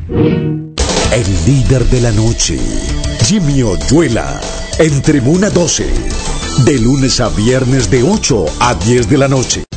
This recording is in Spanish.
El líder de la noche, Jimmy Oyuela, en Tribuna 12, de lunes a viernes de 8 a 10 de la noche.